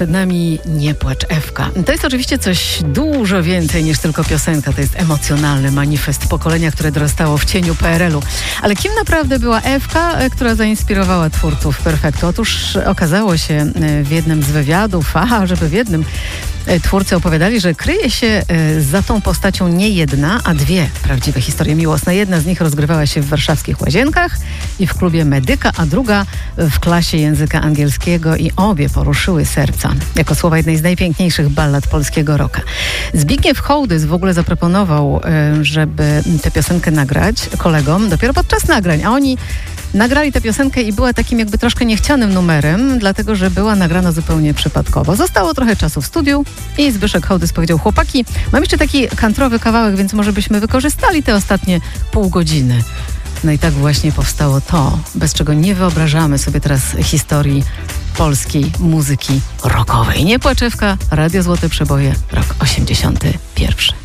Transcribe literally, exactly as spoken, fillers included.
przed nami Nie płacz, Ewka. To jest oczywiście coś dużo więcej niż tylko piosenka. To jest emocjonalny manifest pokolenia, które dorastało w cieniu P R L-u. Ale kim naprawdę była Ewka, która zainspirowała twórców Perfektu? Otóż okazało się w jednym z wywiadów, aha, żeby w jednym, twórcy opowiadali, że kryje się za tą postacią nie jedna, a dwie prawdziwe historie miłosne. Jedna z nich rozgrywała się w warszawskich Łazienkach i w klubie Medyka, a druga w klasie języka angielskiego i obie poruszyły serca. Jako słowa jednej z najpiękniejszych ballad polskiego rocka. Zbigniew Hołdys w ogóle zaproponował, żeby tę piosenkę nagrać kolegom dopiero podczas nagrań, a oni nagrali tę piosenkę i była takim jakby troszkę niechcianym numerem, dlatego że była nagrana zupełnie przypadkowo. Zostało trochę czasu w studiu i Zbyszek Hołdys powiedział: chłopaki, mam jeszcze taki kantrowy kawałek, więc może byśmy wykorzystali te ostatnie pół godziny. No i tak właśnie powstało to, bez czego nie wyobrażamy sobie teraz historii polskiej muzyki rockowej. Nie płacz, Ewka, Radio Złote Przeboje, rok osiemdziesiąty pierwszy.